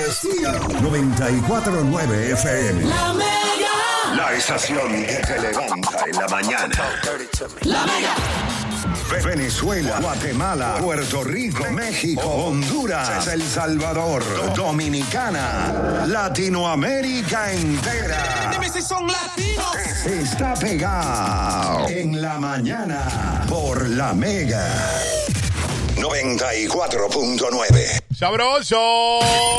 Estilo 94.9 FM. La Mega. La estación que te levanta en la mañana. La Mega. Venezuela, Guatemala, Puerto Rico, México, Honduras, El Salvador, Dominicana, Latinoamérica entera. Dime si son latinos. Está pegado en la mañana por La Mega 94.9. ¡Sabroso!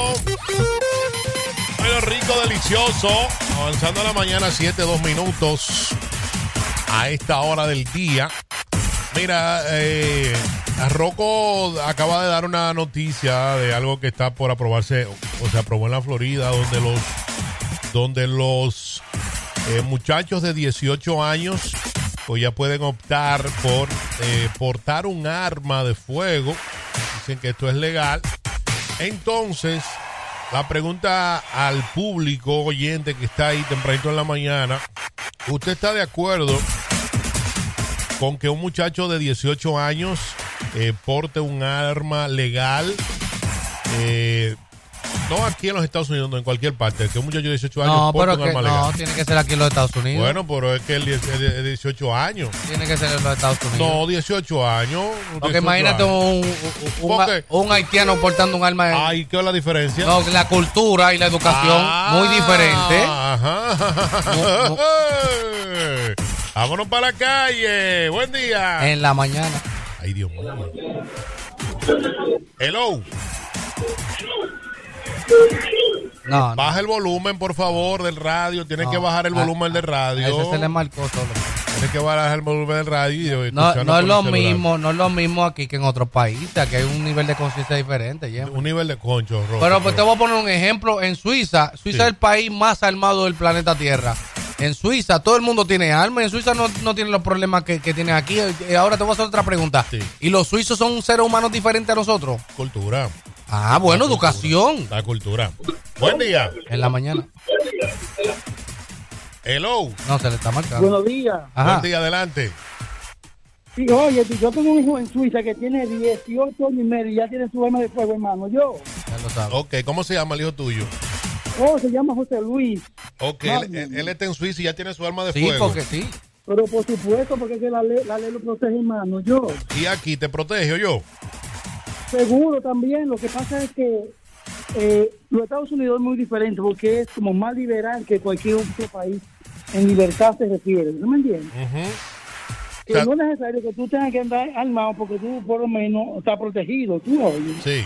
Bueno, rico, delicioso. Avanzando a la mañana, 7:02 minutos. A esta hora del día. Mira, Rocco acaba de dar una noticia de algo que está por aprobarse, o se aprobó en la Florida, donde los muchachos de 18 años pues ya pueden optar por portar un arma de fuego. Dicen que esto es legal. Entonces, la pregunta al público oyente que está ahí tempranito en la mañana, ¿usted está de acuerdo con que un muchacho de 18 años porte un arma legal? No aquí en los Estados Unidos, no en cualquier parte. Que un muchacho de 18 años porte un arma legal. No, tiene que ser aquí en los Estados Unidos. Bueno, pero es que él es de 18 años. Tiene que ser en los Estados Unidos. No, 18 años. Porque imagínate un haitiano portando un arma. Ay, ¿qué es la diferencia? No, la cultura y la educación muy diferente. Ajá. Vámonos para la calle. Buen día. En la mañana. Ay, Dios mío. Hello. No. Baja el volumen, por favor, del radio. Tienes que bajar el volumen del radio. A ese se le marcó solo. Tienes que bajar el volumen del radio. No es lo mismo, no es lo mismo aquí que en otros países. Aquí hay un nivel de conciencia diferente. Un nivel de concho, Rojo. Pero pues te voy a poner un ejemplo. En Suiza es el país más armado del planeta Tierra. En Suiza todo el mundo tiene armas. En Suiza no tienen los problemas que tienen aquí. Ahora te voy a hacer otra pregunta. Sí. ¿Y los suizos son seres humanos diferentes a nosotros? Cultura. Ah, bueno, educación. La cultura. Buen día. En la mañana. Hello. No, se le está marcando. Buenos días. Ajá. Buen día, adelante. Sí, oye, yo tengo un hijo en Suiza que tiene 18 años y medio y ya tiene su arma de fuego, hermano. Ya lo sabe. Ok, ¿cómo se llama el hijo tuyo? Se llama José Luis. Ok, él está en Suiza y ya tiene su arma de Sí, fuego. porque sí. Pero por supuesto, porque es que la ley lo protege, hermano. ¿Y aquí te protege o yo? Seguro también. Lo que pasa es que los Estados Unidos es muy diferente porque es como más liberal que cualquier otro país. En libertad se refiere. ¿No me entiendes? Que no es necesario que tú tengas que andar armado porque tú por lo menos estás protegido. ¿Tú oyes? Sí.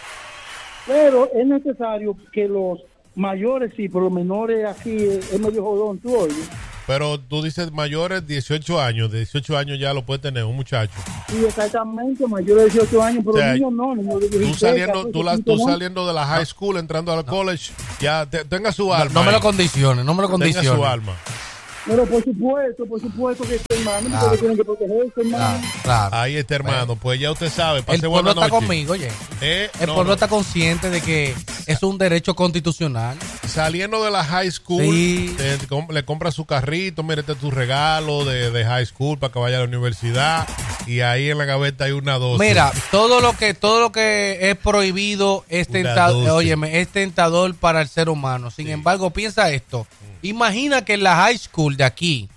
Pero es necesario que los mayores, sí, pero los menores aquí es medio jodón, tú oyes. Pero tú dices mayores, 18 años. De 18 años ya lo puede tener un muchacho. Sí, exactamente, mayores de 18 años, pero niños no, niños de 16, Tú saliendo de la high school, entrando al college, ya tenga su arma. No me lo condiciones, no me lo condiciones. Tenga su arma. Pero por supuesto que este hermano, porque tienen que protegerse, hermano. Claro. Ahí está, hermano. Pues ya usted sabe. El pueblo está conmigo, oye. El pueblo está consciente de que es un derecho constitucional. Saliendo de la high school, sí. Le compra su carrito, mírate tu regalo de high school para que vaya a la universidad. Y ahí en la gaveta hay una dosis. Mira, todo lo que es prohibido es tentador para el ser humano. Sin embargo, piensa esto. Imagina que en la high school de aquí,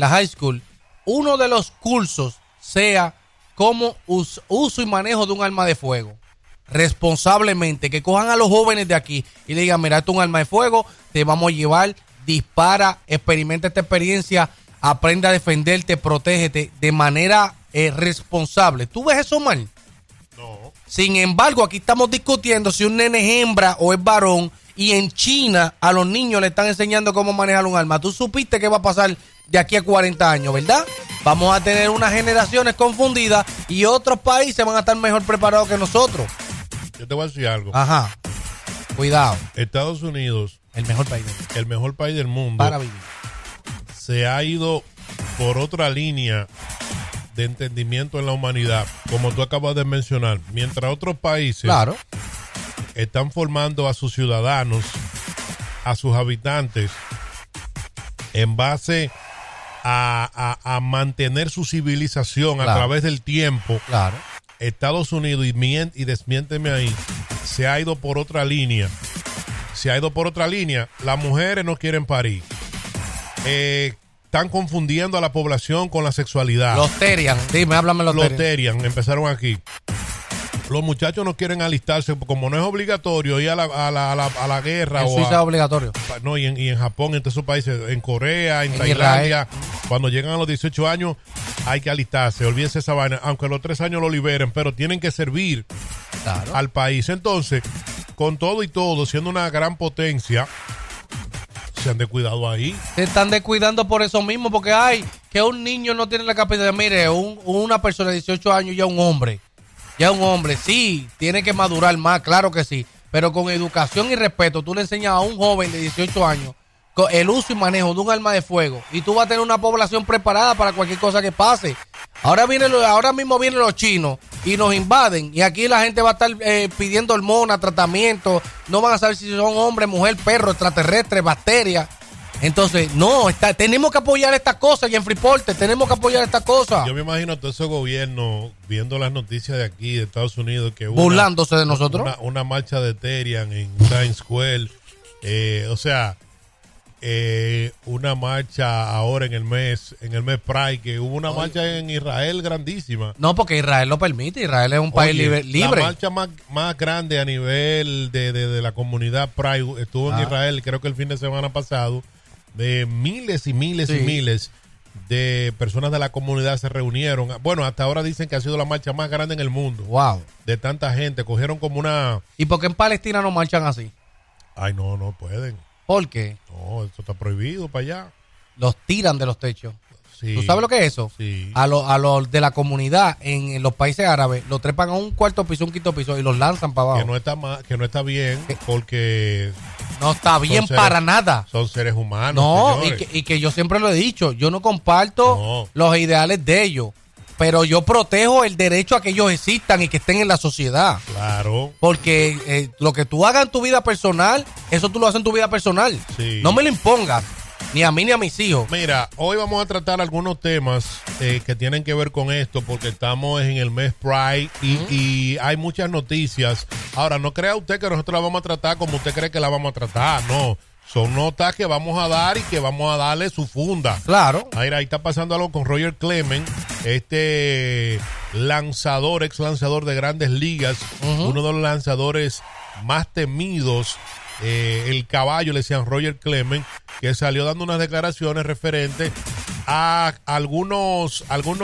uno de los cursos sea cómo uso y manejo de un arma de fuego. Responsablemente, que cojan a los jóvenes de aquí y le digan, mira, esto es un arma de fuego, te vamos a llevar, dispara, experimenta esta experiencia, aprende a defenderte, protégete de manera responsable. ¿Tú ves eso mal? No. Sin embargo, aquí estamos discutiendo si un nene es hembra o es varón. Y en China a los niños le están enseñando cómo manejar un arma. Tú supiste qué va a pasar de aquí a 40 años, ¿verdad? Vamos a tener unas generaciones confundidas y otros países van a estar mejor preparados que nosotros. Yo te voy a decir algo. Ajá. Cuidado. Estados Unidos, el mejor país del mundo, para vivir, se ha ido por otra línea de entendimiento en la humanidad, como tú acabas de mencionar. Mientras otros países... Claro. Están formando a sus ciudadanos, a sus habitantes, en base a mantener su civilización a través del tiempo. Claro. Estados Unidos, y desmiénteme ahí, se ha ido por otra línea se ha ido por otra línea. Las mujeres no quieren parir. Están confundiendo a la población con la sexualidad. Los terian, dime, háblame los terian. Empezaron aquí. Los muchachos no quieren alistarse, como no es obligatorio ir a la guerra. En Suiza es obligatorio. No, y en Japón, en todos esos países, en Corea, en Tailandia, cuando llegan a los 18 años, hay que alistarse. Olvídense esa vaina, aunque a los 3 años lo liberen, pero tienen que servir al país. Entonces, con todo y todo, siendo una gran potencia, se han descuidado ahí. Se están descuidando por eso mismo, porque que un niño no tiene la capacidad. Mire, una persona de 18 años ya un hombre. Ya un hombre, sí, tiene que madurar más, claro que sí. Pero con educación y respeto, tú le enseñas a un joven de 18 años el uso y manejo de un arma de fuego. Y tú vas a tener una población preparada para cualquier cosa que pase. Ahora mismo vienen los chinos y nos invaden. Y aquí la gente va a estar pidiendo hormonas, tratamientos. No van a saber si son hombre, mujer, perro, extraterrestre, bacteria. Entonces, tenemos que apoyar estas cosas y en Freeport tenemos que apoyar estas cosas. Yo me imagino a todo ese gobierno viendo las noticias de aquí, de Estados Unidos, que burlándose de nosotros. Una marcha de Terian en Times Square, una marcha ahora en el mes Pride, que hubo una marcha en Israel grandísima. No, porque Israel lo permite, Israel es un país libre. La marcha más grande a nivel de la comunidad Pride estuvo en Israel, creo que el fin de semana pasado. De miles y miles y miles de personas de la comunidad se reunieron. Bueno, hasta ahora dicen que ha sido la marcha más grande en el mundo. Wow. De tanta gente. Cogieron como una... ¿Y por qué en Palestina no marchan así? Ay, no pueden. ¿Por qué? No, eso está prohibido para allá. Los tiran de los techos. Sí. ¿Tú sabes lo que es eso? Sí. A los de la comunidad en los países árabes los trepan a un cuarto piso, un quinto piso y los lanzan para abajo. Que no está bien porque... No está bien para nada. Son seres humanos. No, y que yo siempre lo he dicho, yo no comparto los ideales de ellos, pero yo protejo el derecho a que ellos existan y que estén en la sociedad. Claro. Porque lo que tú hagas en tu vida personal, eso tú lo haces en tu vida personal. Sí. No me lo impongas. Ni a mí ni a mis hijos. Mira, hoy vamos a tratar algunos temas que tienen que ver con esto, porque estamos en el mes Pride y hay muchas noticias. Ahora, no crea usted que nosotros la vamos a tratar como usted cree que la vamos a tratar. No, son notas que vamos a dar y que vamos a darle su funda. Claro. Ahí está pasando algo con Roger Clemens, ex lanzador de Grandes Ligas, uno de los lanzadores más temidos. El caballo, le decían Roger Clemens, que salió dando unas declaraciones referentes a algunos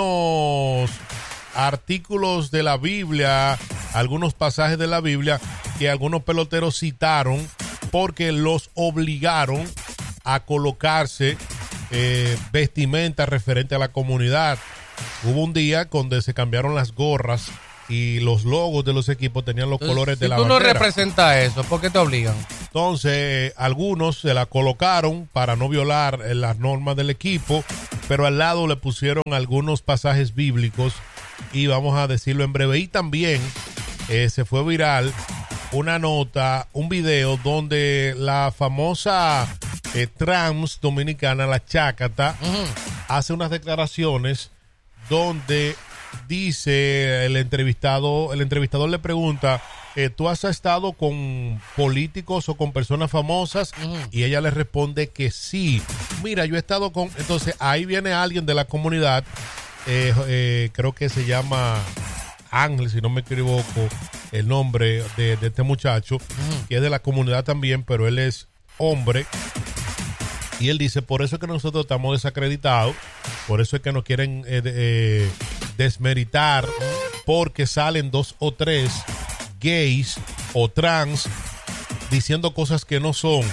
artículos de la Biblia, algunos pasajes de la Biblia que algunos peloteros citaron porque los obligaron a colocarse vestimenta referente a la comunidad. Hubo un día donde se cambiaron las gorras y los logos de los equipos tenían los colores de la bandera. Si tú no representas eso, ¿por qué te obligan? Entonces, algunos se la colocaron para no violar las normas del equipo, pero al lado le pusieron algunos pasajes bíblicos y vamos a decirlo en breve. Y también se fue viral una nota, un video donde la famosa trans dominicana, la Chácata, hace unas declaraciones donde dice el entrevistador le pregunta, ¿tú has estado con políticos o con personas famosas? Y ella le responde que sí. Mira, yo he estado con... Entonces ahí viene alguien de la comunidad, creo que se llama Ángel, si no me equivoco, el nombre de este muchacho, que es de la comunidad también, pero él es hombre. Y él dice, por eso es que nosotros estamos desacreditados, por eso es que nos quieren desmeritar, porque salen 2 o 3 gays o trans diciendo cosas que no son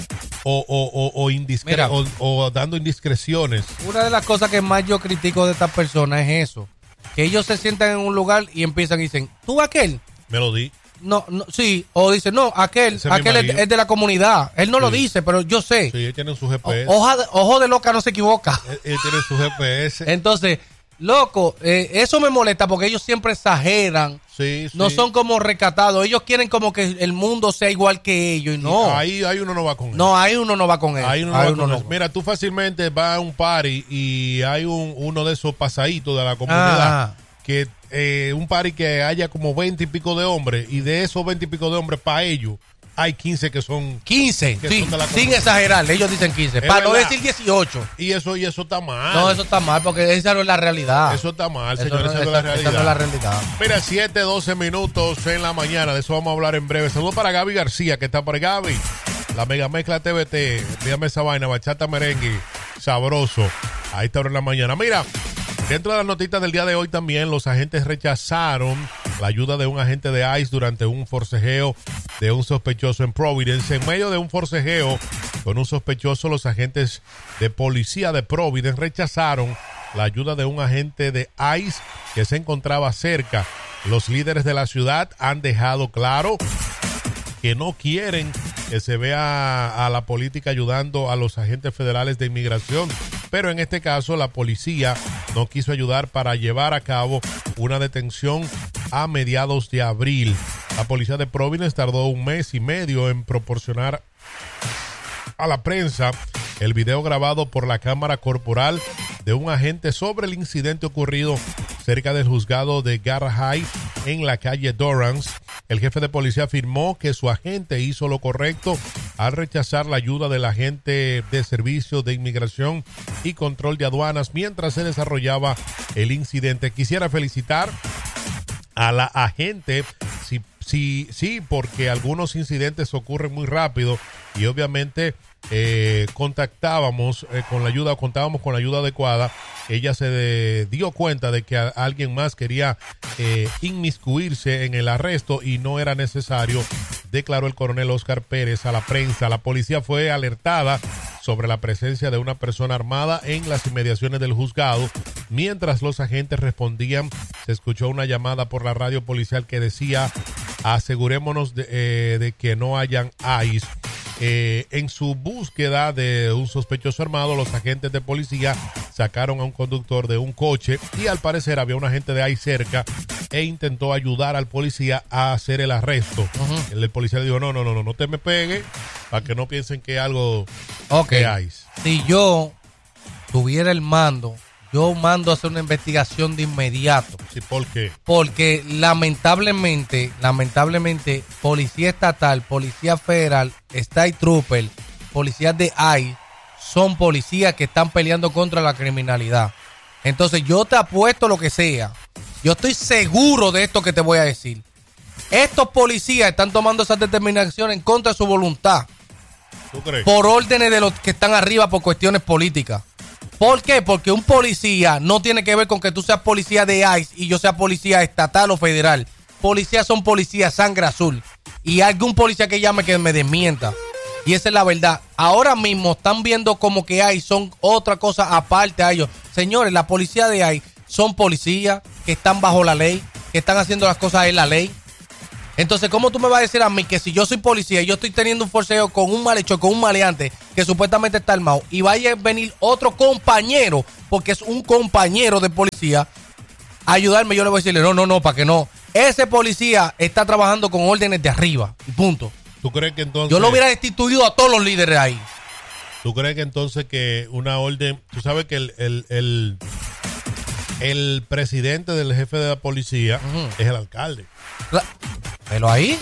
o dando indiscreciones. Una de las cosas que más yo critico de estas personas es eso, que ellos se sientan en un lugar y empiezan y dicen, ¿tú aquel? Me lo di. No, sí, o dice, no, aquel es de la comunidad. Él no lo dice, pero yo sé. Sí, él tiene su GPS. Ojo de loca no se equivoca. Él tiene su GPS. Entonces, loco, eso me molesta porque ellos siempre exageran. Sí. No son como recatados. Ellos quieren como que el mundo sea igual que ellos y no. Ahí uno no va con él. No, ahí uno no va con él. Ahí uno no va con él. Mira, tú fácilmente vas a un party y hay uno de esos pasaditos de la comunidad que... un party que haya como 20 y pico de hombres y de esos 20 y pico de hombres para ellos hay 15 que son... 15, que sí, son de la sin exagerar, ellos dicen 15, para no decir 18. Y eso está mal. No, eso está mal, porque esa no es la realidad. Eso está mal, Eso señores, no, esa no es la realidad. esa no es la realidad. Mira, 7:12 minutos en la mañana, de eso vamos a hablar en breve. Saludos para Gaby García, que está por ahí. Gaby, la Mega Mezcla TVT, envíame esa vaina, bachata, merengue, sabroso. Ahí está ahora en la mañana. Mira, dentro de las notitas del día de hoy también, los agentes rechazaron la ayuda de un agente de ICE durante un forcejeo de un sospechoso en Providence. En medio de un forcejeo con un sospechoso, los agentes de policía de Providence rechazaron la ayuda de un agente de ICE que se encontraba cerca. Los líderes de la ciudad han dejado claro que no quieren que se vea a la política ayudando a los agentes federales de inmigración, pero en este caso la policía no quiso ayudar para llevar a cabo una detención a mediados de abril. La policía de Providence tardó 1 mes y medio en proporcionar a la prensa el video grabado por la cámara corporal de un agente sobre el incidente ocurrido cerca del juzgado de Garrahay en la calle Dorrance. El jefe de policía afirmó que su agente hizo lo correcto al rechazar la ayuda del agente de Servicio de Inmigración y Control de Aduanas mientras se desarrollaba el incidente. Quisiera felicitar a la agente, sí, porque algunos incidentes ocurren muy rápido y obviamente contábamos con la ayuda adecuada. Ella se dio cuenta de que alguien más quería inmiscuirse en el arresto y no era necesario, declaró el coronel Oscar Pérez a la prensa. La policía fue alertada sobre la presencia de una persona armada en las inmediaciones del juzgado. Mientras los agentes respondían, se escuchó una llamada por la radio policial que decía: asegurémonos de que no hayan ICE. En su búsqueda de un sospechoso armado, los agentes de policía sacaron a un conductor de un coche y al parecer había un agente de ICE cerca e intentó ayudar al policía a hacer el arresto. El policía le dijo, no te me pegues para que no piensen que algo de ICE. Si yo tuviera el mando, yo mando a hacer una investigación de inmediato. Sí, ¿por qué? Porque lamentablemente, policía estatal, policía federal, State Trooper, policías de ICE, son policías que están peleando contra la criminalidad. Entonces yo te apuesto lo que sea. Yo estoy seguro de esto que te voy a decir. Estos policías están tomando esas determinaciones en contra de su voluntad. ¿Tú crees? Por órdenes de los que están arriba por cuestiones políticas. ¿Por qué? Porque un policía no tiene que ver con que tú seas policía de ICE y yo sea policía estatal o federal. Policías son policías sangre azul. Y algún policía que llame que me desmienta. Y esa es la verdad. Ahora mismo están viendo como que ICE son otra cosa aparte a ellos. Señores, la policía de ICE son policías que están bajo la ley, que están haciendo las cosas en la ley. Entonces, ¿cómo tú me vas a decir a mí que si yo soy policía y yo estoy teniendo un forcejeo con un malhechor, con un maleante que supuestamente está armado y vaya a venir otro compañero, porque es un compañero de policía, a ayudarme? Yo le voy a decirle, no, para que no. Ese policía está trabajando con órdenes de arriba y punto. ¿Tú crees que entonces... Yo lo hubiera destituido a todos los líderes ahí. ¿Tú crees que entonces que una orden... Tú sabes que el presidente del jefe de la policía es el alcalde. Velo ahí.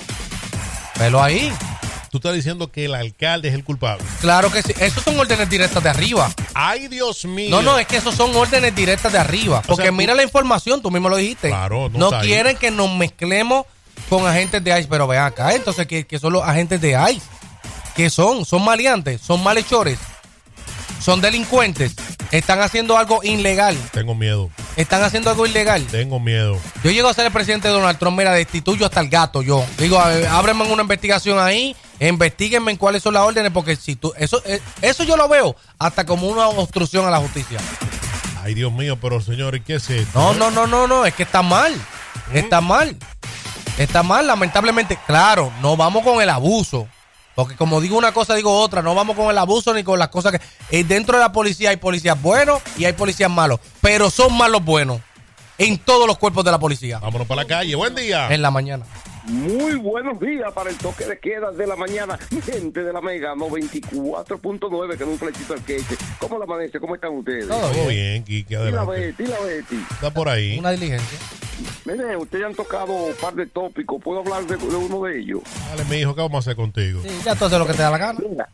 Tú estás diciendo que el alcalde es el culpable. Claro que sí. Esos son órdenes directas de arriba. ¡Ay, Dios mío! No, es que esos son órdenes directas de arriba. Porque o sea, mira la información, tú mismo lo dijiste. Claro, no quieren que nos mezclemos con agentes de ICE. Pero vean acá, entonces, ¿qué son los agentes de ICE? ¿Qué son? ¿Son maleantes? ¿Son malhechores? ¿Son delincuentes? ¿Están haciendo algo ilegal? Tengo miedo. ¿Están haciendo algo ilegal? Tengo miedo. Yo llego a ser el presidente de Donald Trump, mira, destituyo hasta el gato yo. Digo, ábrenme una investigación ahí, investiguenme en cuáles son las órdenes, porque si tú, eso yo lo veo hasta como una obstrucción a la justicia. Ay, Dios mío, pero señores, ¿qué es esto? No, es que está mal. Está mal, lamentablemente. Claro, no vamos con el abuso. Porque como digo una cosa, digo otra. No vamos con el abuso ni con las cosas que... dentro de la policía hay policías buenos y hay policías malos. Pero son malos buenos en todos los cuerpos de la policía. Vámonos para la calle. Buen día. En la mañana. Muy buenos días para el toque de queda de la mañana. Gente de la Mega 94.9, que es un flechito al queche. ¿Cómo la amanece? ¿Cómo están ustedes? Todo bien, Kiki. Y la Betty. Está por ahí. Una diligencia. Mire, ustedes han tocado un par de tópicos. ¿Puedo hablar de uno de ellos? Dale, mi hijo, ¿qué vamos a hacer contigo? Sí, ya tú haces lo que te da la gana. Mira,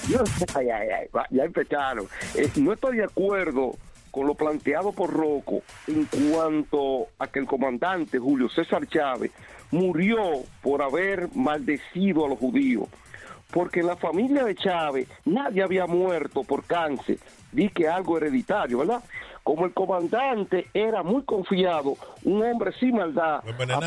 ya empezaron. No estoy de acuerdo con lo planteado por Rocco en cuanto a que el comandante Julio César Chávez murió por haber maldecido a los judíos. Porque en la familia de Chávez nadie había muerto por cáncer. Di que algo hereditario, ¿verdad? Como el comandante era muy confiado, un hombre sin maldad,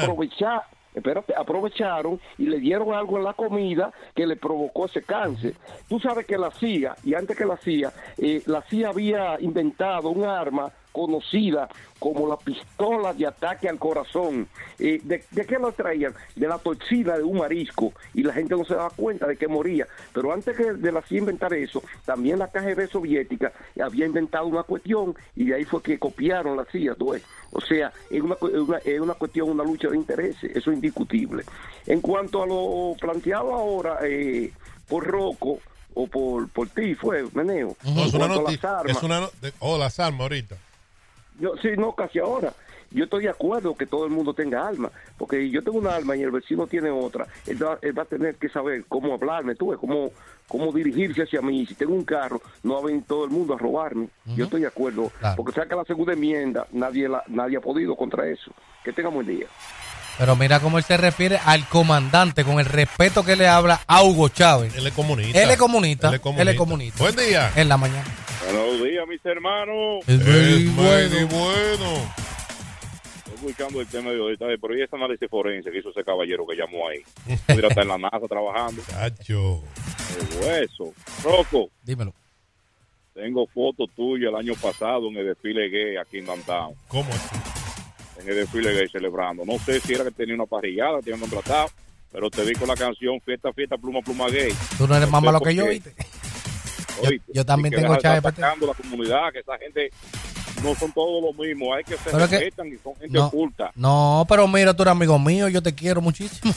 aprovecharon y le dieron algo en la comida que le provocó ese cáncer. Tú sabes que la CIA, y antes que la CIA había inventado un arma conocida como la pistola de ataque al corazón. ¿De qué lo traían? De la toxina de un marisco, y la gente no se daba cuenta de que moría. Pero antes de la CIA inventar eso, también la KGB soviética había inventado una cuestión, y de ahí fue que copiaron la CIA, ¿tú ves? O sea, es una cuestión, una lucha de intereses, eso es indiscutible. En cuanto a lo planteado ahora por Rocco, o por ti, fue, Meneo. No, es una noticia. Las armas ahorita. Casi ahora. Yo estoy de acuerdo que todo el mundo tenga armas, porque yo tengo una arma y el vecino tiene otra. Él va a tener que saber cómo hablarme, tú ves, cómo dirigirse hacia mí. Si tengo un carro, no va a venir todo el mundo a robarme. Yo estoy de acuerdo, claro. Porque saca la segunda enmienda, nadie ha podido contra eso. Que tenga buen día. Pero mira cómo él se refiere al comandante, con el respeto que le habla a Hugo Chávez. Él es comunista. Él es comunista. Buen día. En la mañana. Buenos días, mis hermanos. Es muy bueno. Estoy buscando el tema de ahorita, pero ¿y ese análisis forense que hizo ese caballero que llamó ahí? Mira, está en la NASA trabajando. Cacho. El hueso. Rocco. Dímelo. Tengo fotos tuyas el año pasado en el desfile gay aquí en Downtown. ¿Cómo así? En el desfile gay celebrando. No sé si era que tenía una parrillada, tenía un contratado, pero te vi con la canción Fiesta, Fiesta, Pluma, Pluma Gay. Tú no eres más malo que yo, ¿viste? Yo también tengo Chávez para atacando la comunidad, que esa gente no son todos los mismos, hay que se respetan y son gente oculta. No, pero mira, tú eres amigo mío, yo te quiero muchísimo.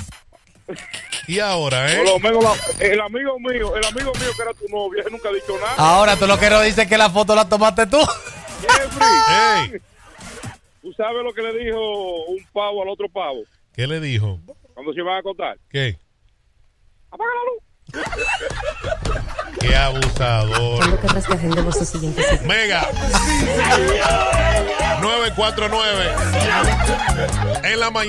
Y ahora, por lo menos el amigo mío que era tu novia, él nunca ha dicho nada. Ahora tú lo que no dices que la foto la tomaste tú. Jeffrey, ¿tú sabes lo que le dijo un pavo al otro pavo? ¿Qué le dijo? Cuando se iban a acostar. ¿Qué? Apaga la luz. Qué abusador. Mega 949 en la mañana.